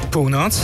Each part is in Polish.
Północ.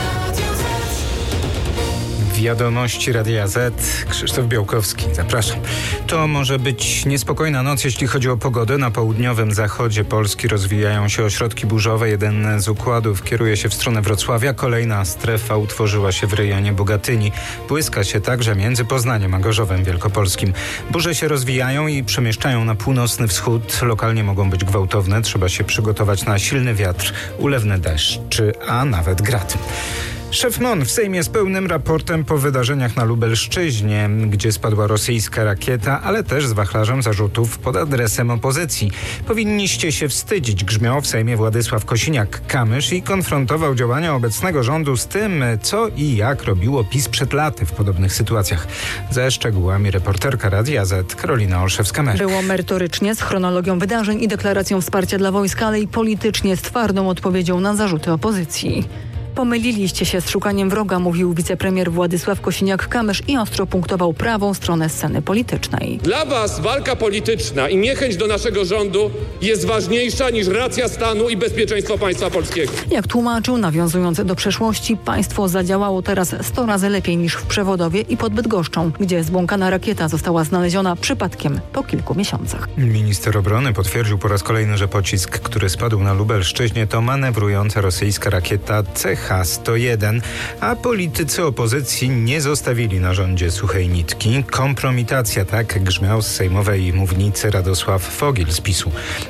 Wiadomości Radia Z. Krzysztof Białkowski. Zapraszam. To może być niespokojna noc, jeśli chodzi o pogodę. Na południowym zachodzie Polski rozwijają się ośrodki burzowe. Jeden z układów kieruje się w stronę Wrocławia. Kolejna strefa utworzyła się w rejonie Bogatyni. Błyska się także między Poznaniem a Gorzowem Wielkopolskim. Burze się rozwijają i przemieszczają na północny wschód. Lokalnie mogą być gwałtowne. Trzeba się przygotować na silny wiatr, ulewny deszcz, a nawet grad. Szef MON w Sejmie z pełnym raportem po wydarzeniach na Lubelszczyźnie, gdzie spadła rosyjska rakieta, ale też z wachlarzem zarzutów pod adresem opozycji. Powinniście się wstydzić, grzmiał w Sejmie Władysław Kosiniak-Kamysz i konfrontował działania obecnego rządu z tym, co i jak robiło PiS przed laty w podobnych sytuacjach. Ze szczegółami reporterka Radia Z Karolina Olszewska-Merk. Było merytorycznie, z chronologią wydarzeń i deklaracją wsparcia dla wojska, ale i politycznie z twardą odpowiedzią na zarzuty opozycji. Pomyliliście się z szukaniem wroga, mówił wicepremier Władysław Kosiniak-Kamysz i ostro punktował prawą stronę sceny politycznej. Dla was walka polityczna i niechęć do naszego rządu jest ważniejsza niż racja stanu i bezpieczeństwo państwa polskiego. Jak tłumaczył, nawiązując do przeszłości, państwo zadziałało teraz 100 razy lepiej niż w Przewodowie i pod Bydgoszczą, gdzie zbłąkana rakieta została znaleziona przypadkiem po kilku miesiącach. Minister obrony potwierdził po raz kolejny, że pocisk, który spadł na Lubelszczyźnie, to manewrująca rosyjska rakieta CH-101, a politycy opozycji nie zostawili na rządzie suchej nitki. Kompromitacja, tak grzmiał z sejmowej mównicy Radosław Fogiel z PiS-u.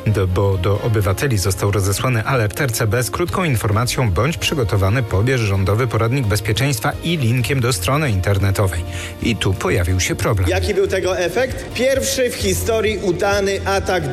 Bo do obywateli został rozesłany alert RCB z krótką informacją: bądź przygotowany, pobierz rządowy poradnik bezpieczeństwa i linkiem do strony internetowej. I tu pojawił się problem. Jaki był tego efekt? Pierwszy w historii udany atak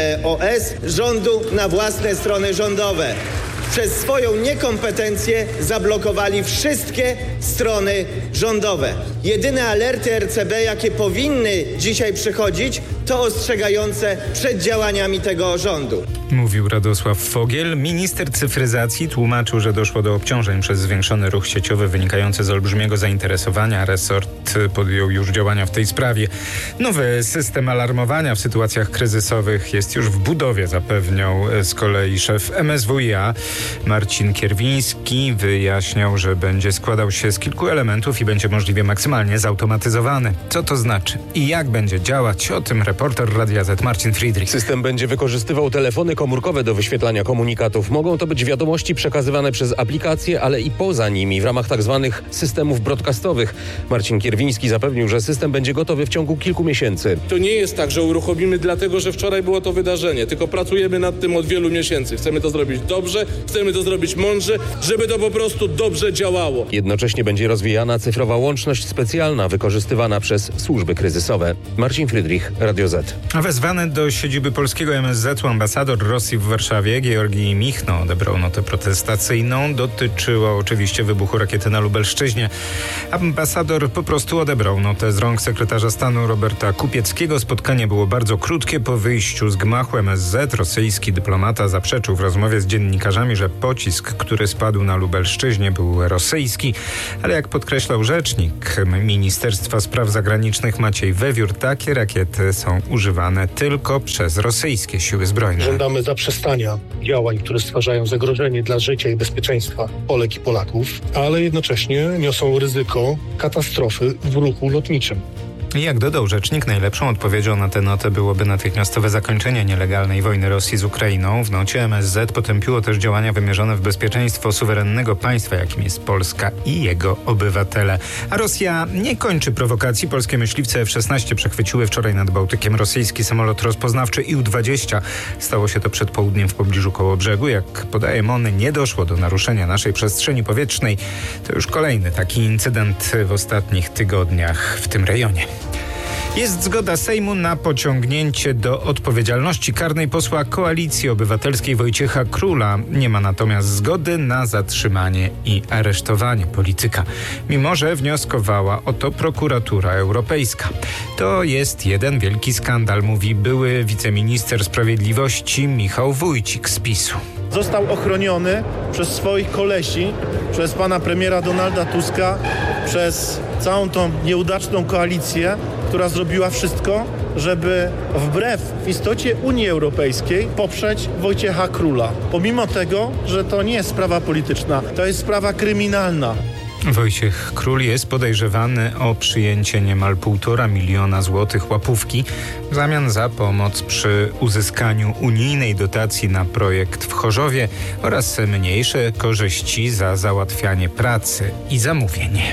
DDoS rządu na własne strony rządowe. Przez swoją niekompetencję zablokowali wszystkie strony rządowe. Jedyne alerty RCB, jakie powinny dzisiaj przychodzić, to ostrzegające przed działaniami tego rządu. Mówił Radosław Fogiel. Minister cyfryzacji tłumaczył, że doszło do obciążeń przez zwiększony ruch sieciowy wynikający z olbrzymiego zainteresowania. Resort podjął już działania w tej sprawie. Nowy system alarmowania w sytuacjach kryzysowych jest już w budowie, zapewniał z kolei szef MSWiA Marcin Kierwiński. Wyjaśniał, że będzie składał się z kilku elementów i będzie możliwie maksymalnie zautomatyzowany. Co to znaczy i jak będzie działać? O tym reporter Radia Z Marcin Friedrich. System będzie wykorzystywał telefony komórkowe do wyświetlania komunikatów. Mogą to być wiadomości przekazywane przez aplikacje, ale i poza nimi w ramach tzw. systemów broadcastowych. Marcin Kierwiński zapewnił, że system będzie gotowy w ciągu kilku miesięcy. To nie jest tak, że uruchomimy dlatego, że wczoraj było to wydarzenie, tylko pracujemy nad tym od wielu miesięcy. Chcemy to zrobić dobrze, chcemy to zrobić mądrze, żeby to po prostu dobrze działało. Jednocześnie będzie rozwijana cyfrowa łączność specjalna wykorzystywana przez służby kryzysowe. Marcin Friedrich, Radio Z. A wezwany do siedziby polskiego MSZ-u ambasador Rosji w Warszawie, Georgij Michno, odebrał notę protestacyjną. Dotyczyło oczywiście wybuchu rakiety na Lubelszczyźnie. Ambasador po prostu odebrał notę z rąk sekretarza stanu Roberta Kupieckiego. Spotkanie było bardzo krótkie. Po wyjściu z gmachu MSZ rosyjski dyplomata zaprzeczył w rozmowie z dziennikarzami, że pocisk, który spadł na Lubelszczyźnie, był rosyjski. Ale jak podkreślał rzecznik Ministerstwa Spraw Zagranicznych Maciej Wewiór, takie rakiety są używane tylko przez rosyjskie siły zbrojne. Żądamy zaprzestania działań, które stwarzają zagrożenie dla życia i bezpieczeństwa Polek i Polaków, ale jednocześnie niosą ryzyko katastrofy w ruchu lotniczym. Jak dodał rzecznik, najlepszą odpowiedzią na tę notę byłoby natychmiastowe zakończenie nielegalnej wojny Rosji z Ukrainą. W nocie MSZ potępiło też działania wymierzone w bezpieczeństwo suwerennego państwa, jakim jest Polska i jego obywatele. A Rosja nie kończy prowokacji. Polskie myśliwce F-16 przechwyciły wczoraj nad Bałtykiem rosyjski samolot rozpoznawczy IL-20. Stało się to przed południem w pobliżu Kołobrzegu. Jak podaje MON, nie doszło do naruszenia naszej przestrzeni powietrznej. To już kolejny taki incydent w ostatnich tygodniach w tym rejonie. Jest zgoda Sejmu na pociągnięcie do odpowiedzialności karnej posła Koalicji Obywatelskiej Wojciecha Króla. Nie ma natomiast zgody na zatrzymanie i aresztowanie polityka, mimo że wnioskowała o to prokuratura europejska. To jest jeden wielki skandal, mówi były wiceminister sprawiedliwości Michał Wójcik z PiS-u. Został ochroniony przez swoich kolesi, przez pana premiera Donalda Tuska, przez całą tą nieudaczną koalicję, która zrobiła wszystko, żeby wbrew w istocie Unii Europejskiej poprzeć Wojciecha Króla. Pomimo tego, że to nie jest sprawa polityczna, to jest sprawa kryminalna. Wojciech Król jest podejrzewany o przyjęcie niemal 1,5 miliona złotych łapówki w zamian za pomoc przy uzyskaniu unijnej dotacji na projekt w Chorzowie oraz mniejsze korzyści za załatwianie pracy i zamówienie.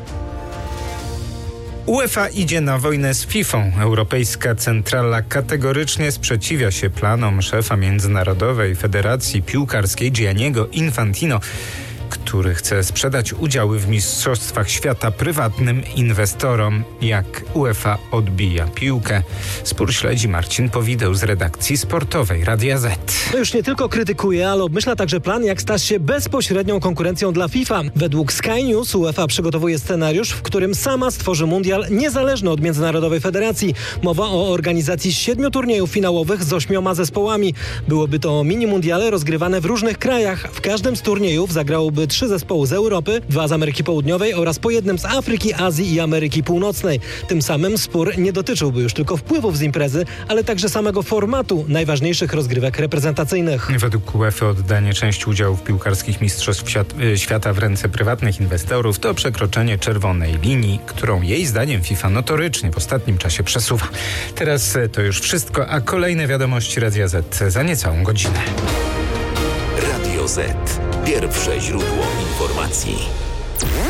UEFA idzie na wojnę z FIFA. Europejska Centrala kategorycznie sprzeciwia się planom szefa Międzynarodowej Federacji Piłkarskiej Gianniego Infantino, który chce sprzedać udziały w Mistrzostwach Świata prywatnym inwestorom. Jak UEFA odbija piłkę? Spór śledzi Marcin Powideł z redakcji sportowej Radia Z. To już nie tylko krytykuje, ale obmyśla także plan, jak stać się bezpośrednią konkurencją dla FIFA. Według Sky News UEFA przygotowuje scenariusz, w którym sama stworzy mundial niezależny od Międzynarodowej Federacji. Mowa o organizacji 7 turniejów finałowych z 8 zespołami. Byłoby to mini mundiale rozgrywane w różnych krajach. W każdym z turniejów zagrałoby 3 zespoły z Europy, 2 z Ameryki Południowej oraz po jednym z Afryki, Azji i Ameryki Północnej. Tym samym spór nie dotyczyłby już tylko wpływów z imprezy, ale także samego formatu najważniejszych rozgrywek reprezentacyjnych. Według UEFA oddanie części udziałów piłkarskich Mistrzostw Świata w ręce prywatnych inwestorów to przekroczenie czerwonej linii, którą jej zdaniem FIFA notorycznie w ostatnim czasie przesuwa. Teraz to już wszystko, a kolejne wiadomości Radia Z za niecałą godzinę. Radio Z. Pierwsze źródło informacji.